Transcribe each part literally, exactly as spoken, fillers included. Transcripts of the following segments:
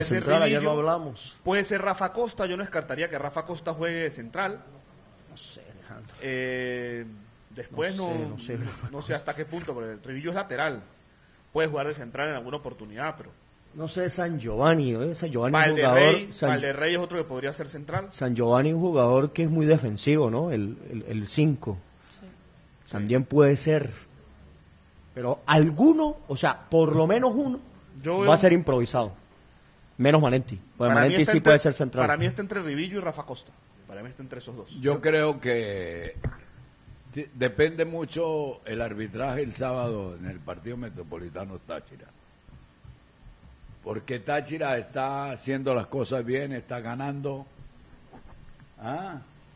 central, ayer lo hablamos. Puede ser Rafa Costa, yo no descartaría que Rafa Costa juegue de central. No sé, Alejandro. Eh, después no, no, sé, no, no, sé, no sé hasta qué punto, porque el Trivillo es lateral. Puede jugar de central en alguna oportunidad, pero... No sé, San Giovanni, ¿eh? San Giovanni es un Valderrey, jugador... San, Valderrey es otro que podría ser central. San Giovanni es un jugador que es muy defensivo, ¿no? El cinco. Sí. También puede ser. Pero alguno, o sea, por lo menos uno, Yo va veo... a ser improvisado. Menos Manenti. Pues Manenti sí entre, puede ser central. Para mí está entre Rivillo y Rafa Costa. Para mí está entre esos dos. Yo creo que depende mucho el arbitraje el sábado en el partido Metropolitano Táchira. Porque Táchira está haciendo las cosas bien, está ganando. ¿Ah?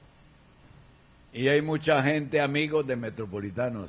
Y hay mucha gente, amigos de Metropolitanos.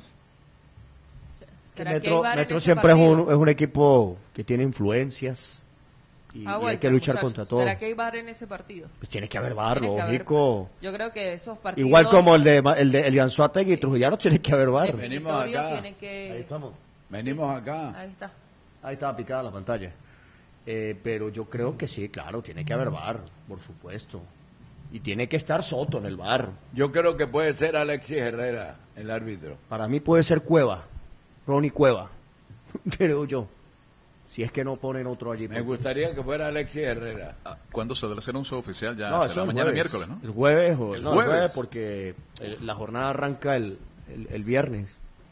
Metro, Metro siempre es un, es un equipo que tiene influencias y, ah, y hay que luchar muchachos, contra todo. ¿Será que hay V A R en ese partido? Pues tiene que haber V A R, lógico. Yo creo que esos partidos... Igual como el de el de Elianzuategui y Trujillano, tiene que haber V A R. Venimos acá. Tiene que... Ahí estamos. Venimos sí. acá. Ahí está. Ahí está picada la pantalla. Eh, pero yo creo que sí, claro, tiene que haber V A R, por supuesto. Y tiene que estar Soto en el V A R. Yo creo que puede ser Alexis Herrera, el árbitro. Para mí puede ser Cueva, Ronnie Cueva, creo yo. Si es que no ponen otro allí. Me gustaría que fuera Alexis Herrera. Ah, ¿cuándo se debe hacer un uso oficial? Ya no, será mañana jueves. miércoles, ¿no? El jueves, o, el, no, jueves. el jueves porque el, la jornada arranca el, el, el viernes.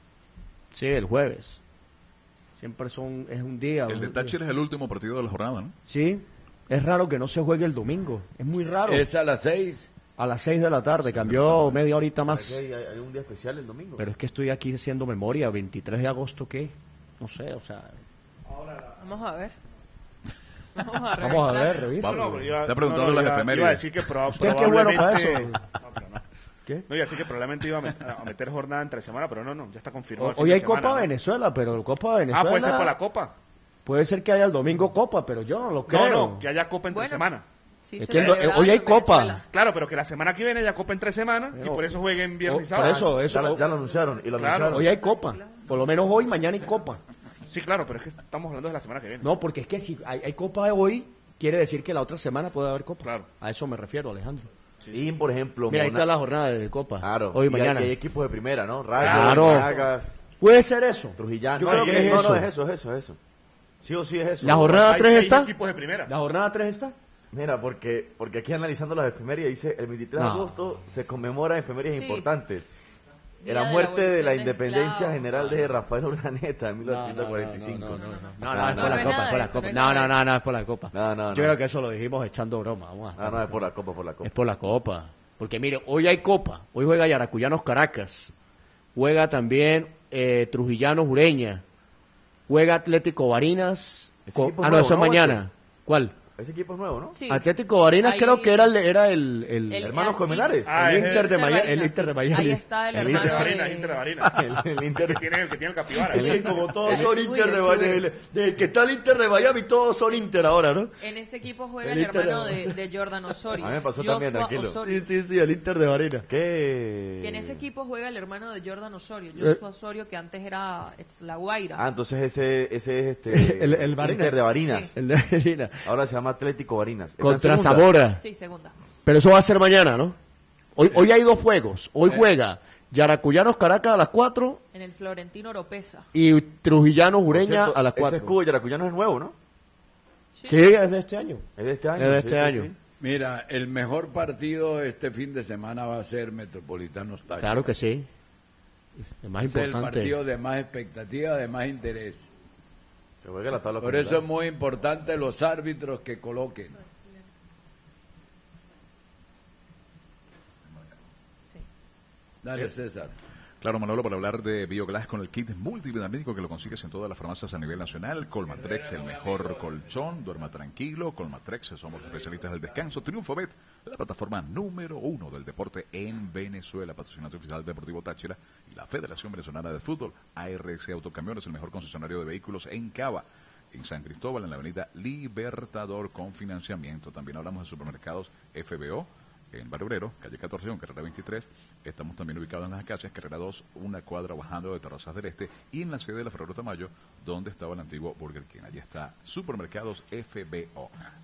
Sí, el jueves. Siempre son es un día. El de Táchira es el último partido de la jornada, ¿no? Sí, es raro que no se juegue el domingo. Es muy raro. Es a las seis. A las seis de la tarde, cambió media horita más. ¿Hay, hay un día especial el domingo? Pero es que estoy aquí haciendo memoria, veintitrés de agosto, ¿qué? No sé, o sea... Vamos a ver. Vamos a, Vamos a ver, revisa. No, no, iba, Está preguntando no, no, las iba, efemérides. Iba a decir que proba, ¿Usted qué bueno para eso? No, pero no. ¿Qué? No, iba a decir que probablemente iba a meter, a meter jornada entre semana, pero no, no, ya está confirmado. Hoy hay semana, Copa ¿no? Venezuela, pero Copa Venezuela... Ah, puede ser por la Copa. Puede ser que haya el domingo Copa, pero yo no lo creo. No, no, que haya Copa entre bueno. semana. Sí, es que el, hoy hay Copa. Claro, pero que la semana que viene haya Copa entre semanas no, y por eso jueguen viernes y por sábado. eso, eso. Ya, ya lo anunciaron. Y lo Claro. anunciaron. Hoy hay Copa. Por lo menos hoy, mañana hay Copa. Sí, claro, pero es que estamos hablando de la semana que viene. No, porque es que si hay, hay Copa hoy, quiere decir que la otra semana puede haber Copa. Claro. A eso me refiero, Alejandro. Sí, y, por ejemplo... Mira, ahí Mona... está la jornada de Copa. Claro. Hoy y y mañana. Hay, hay equipos de primera, ¿no? Rayos, claro. Sagas, Puede ser eso. Trujillano. Yo no, creo es que es no, eso. no, es eso, es eso, es eso. Sí o sí es eso. ¿La jornada Hay tres seis está? equipos de primera. ¿La jornada tres está? Mira, porque porque aquí analizando las efemérides dice el veintitrés de No. agosto se conmemora efemérides Sí. importantes. Día La de la muerte de la abolición de independencia esclavos. general de Rafael Urdaneta en mil ochocientos cuarenta y cinco. No, no, no, no, Ah, no, es por la no es Copa, nada es por la de eso, Copa. no es No, nada no, de no, no, es por la Copa. No, no, Yo no. creo que eso lo dijimos echando broma. Vamos a Ah, no, es por la Copa, por la Copa. Es por la Copa. Porque mire, hoy hay Copa. Hoy juega Yaracuyanos Caracas. Juega también eh, Trujillanos Ureña. Juega Atlético Barinas. Ese Co- equipo es ah, no, nuevo, eso es ¿no, mañana. ¿Cuál? Ese equipo es nuevo, ¿no? Sí. Atlético Barinas Ahí- creo que era el, era el, el, El- Hermanos aquí- Colmenares. Ah, el es Inter de el Miami. El Barinas, Inter de sí. Miami. Ahí está el, El hermano Inter de de... Barinas, Inter de Barinas. El, el Inter. El que tiene el, que tiene el capibara. El- ¿sí? como todos El son Swing, Inter de el Miami. Swing. Desde desde que está el Inter de Miami, todos son Inter ahora, ¿no? En ese equipo juega El el, Inter hermano de- de, de Jordan Osorio. A mí me pasó Joshua también, tranquilo. Osorio. Sí, sí, sí, el Inter de Barinas. ¿Qué? Que en ese equipo juega el hermano de Jordan Osorio, Eh. Joshua Osorio, que antes era ex La Guaira. Ah, entonces ese, ese es este... El- el Barinas. Inter de Barinas. Sí. El de Barinas. Ahora se llama Atlético Barinas. ¿Está en Contra segunda? Zamora. Sí, segunda. Pero eso va a ser mañana, ¿no? Hoy, hoy hay dos juegos. Hoy juega Yaracuyanos Caracas a las cuatro En el Florentino Oropesa. y Trujillanos Por Ureña cierto, a las Ese cuatro. escudo de Yaracuyano es nuevo, ¿no? Sí, es de este año. Es de este año. Es de sí, este sí, año. sí. Mira, el mejor partido este fin de semana va a ser Metropolitanos Táchira. Claro que sí. El más Es el importante. partido de más expectativa, de más interés. Se juega la tabla Por general. eso es muy importante los árbitros que coloquen. Sí. Dale, César. Claro, Manolo, para hablar de Bioglass con el kit multivitamínico que lo consigues en todas las farmacias a nivel nacional. Colmatrex, el mejor colchón, duerma tranquilo. Colmatrex, somos especialistas del descanso. Triunfobet, la plataforma número uno del deporte en Venezuela, patrocinante oficial del Deportivo Táchira y la Federación Venezolana de Fútbol. A R C Autocamiones, el mejor concesionario de vehículos en Cava, en San Cristóbal, en la avenida Libertador, con financiamiento. También hablamos de supermercados F B O. en Barrio Obrero, calle catorce, con carrera veintitrés. Estamos también ubicados en las calles, carrera dos, una cuadra bajando de Terrazas del Este, y en la sede de la Ferrero Tamayo, donde estaba el antiguo Burger King. Allí está Supermercados F B O.